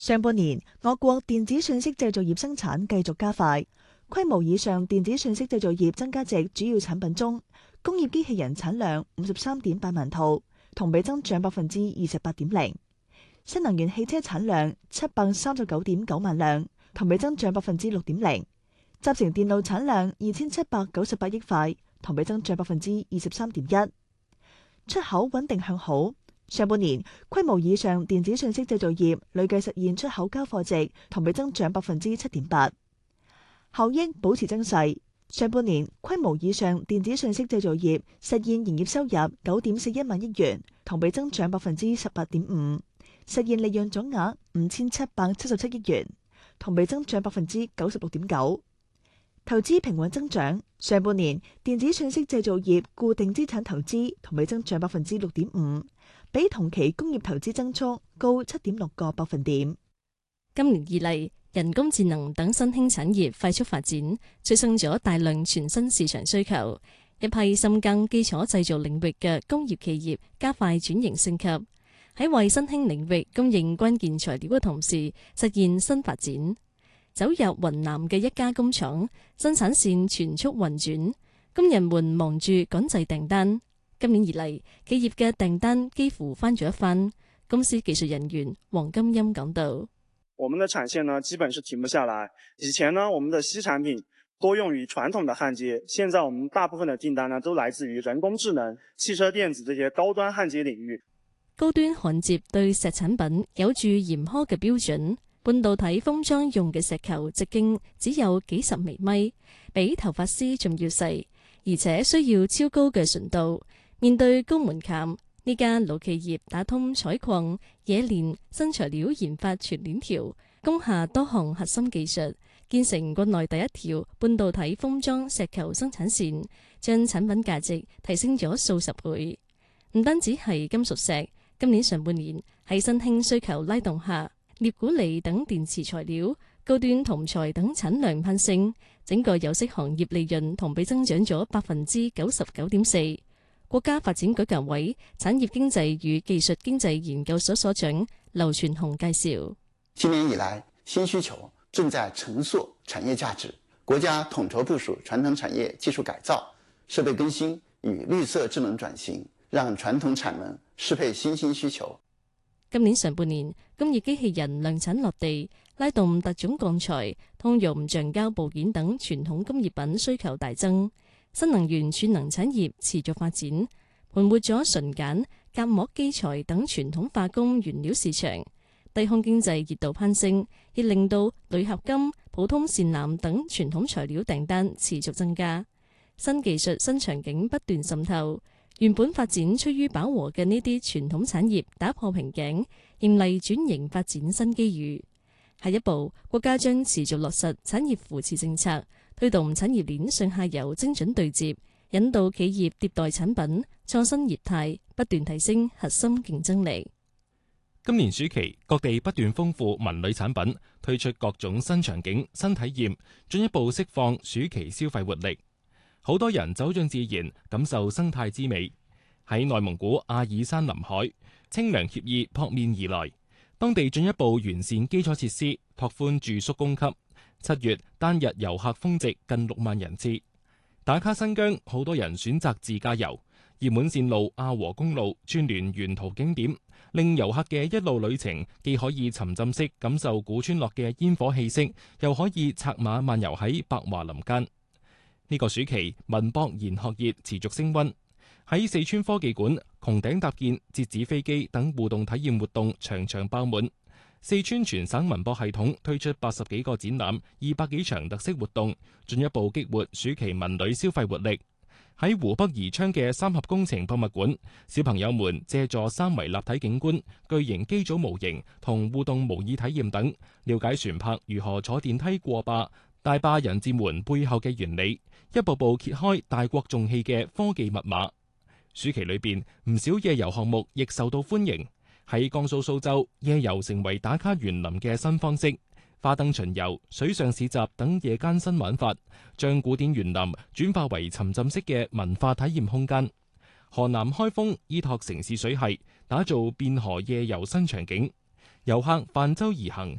上半年，我國電子信息製造業生產繼續加快，規模以上電子信息製造業增加值主要產品中，工業機器人產量53.8萬套，同比增長28.0%；新能源汽車產量739.9萬輛，同比增長6.0%；集成電路產量2798億塊，同比增長23.1%。出口穩定向好。上半年規模以上電子信息製造業累計實現出口交貨值同比增長7.8%，效益保持增勢。上半年規模以上電子信息製造業實現營業收入9.41萬億元，同比增長18.5%，實現利潤總額5777億元，同比增長96.9%。投資平穩增長，上半年電子信息製造業固定資產投資同比增長6.5%，比同期工業投資增速高7.6個百分點。 今年以嚟，人工智能等新興產業快速發展，催生咗大量全新市場需求。一批深耕基礎製造領域嘅工業企業加快轉型升級，喺為新興領域供應關鍵材料嘅同時，實現新發展。走入雲南嘅一家工廠，生產線全速運轉，工人們忙住趕製訂單。今年以嚟，企業嘅訂單幾乎翻咗一番。公司技術人員黃金音講道： 我們的產線呢，基本是停不下來。以前呢，我們的矽產品多用於傳統的焊接，現在我們大部分的訂單呢，都來自於人工智能、汽車電子這些高端焊接領域。 高端焊接對石產品有住嚴苛嘅標準。半導體封裝用嘅石球直徑只有幾十微米，比頭髮絲仲要細，而且需要超高嘅純度。面對高門檻，呢間老企業打通採礦、冶煉、新材料研發全鏈條，攻下多項核心技術，建成國內第一條半導體封裝石球生產線，將產品價值提升咗數十倍。唔單止係金屬石，今年上半年喺新興需求拉動下，鎳鈷鋰等電池材料、高端銅材等產量攀升，整個有色行業利潤同比增長咗99.4%。國家發展改革委產業經濟與技術經濟研究所所長劉全雄介紹： 今年以來，新需求正在重塑產業價值，國家統籌部署傳統產業技術改造、設備更新與綠色智能轉型，讓傳統產能適配新興需求。 今年上半年，工業機器人量產落地，拉動特種鋼材、通用橡膠部件等傳統工業品需求大增。新能源儲能產業持續發展，盤活咗純鹼、夾膜基材等傳統化工原料市場。低空經濟熱度攀升，亦令到鋁合金、普通線纜等傳統材料訂單持續增加。新技術、新場景不斷滲透。原本發展趨於飽和嘅呢啲傳統產業打破瓶頸，迎嚟轉型發展新機遇。下一步，國家將持續落實產業扶持政策，推動產業鏈上下游精準對接，引導企業迭代產品、創新業態，不斷提升核心競爭力。 今年暑期，各地不斷豐富文旅產品，推出各種新場景、新體驗，進一步釋放暑期消費活力。好多人走進自然，感受生態之美。喺內蒙古阿爾山臨海，清涼愜意撲面而來。當地進一步完善基礎設施，拓寬住宿供給。7月單日遊客峰值近6萬人次。打卡新疆，好多人選擇自駕遊。熱門線路阿和公路串聯沿途景點，令遊客嘅一路旅程既可以沉浸式感受古村落嘅煙火氣息，又可以策馬漫遊喺白華林間。呢個暑期，文博研學熱持續升溫。喺四川科技館，穹頂搭建、折紙飛機等互動體驗活動場場爆滿。四川全省文博系統推出80幾個展覽、200幾場特色活動，進一步激活暑期文旅消費活力。喺湖北宜昌嘅三峽工程博物館，小朋友們借助三維立體景觀、巨型機組模型同互動模擬體驗等，了解船舶如何坐電梯過壩、大壩人字門背後嘅原理，一步步揭開大國重器嘅科技密碼。暑期裏邊，唔少夜遊項目亦受到歡迎。喺江蘇蘇州，夜遊成為打卡園林嘅新方式。花燈巡遊、水上市集等夜間新玩法，將古典園林轉化為沉浸式嘅文化體驗空間。河南開封依託城市水系，打造汴河夜遊新場景。 遊客泛舟而行，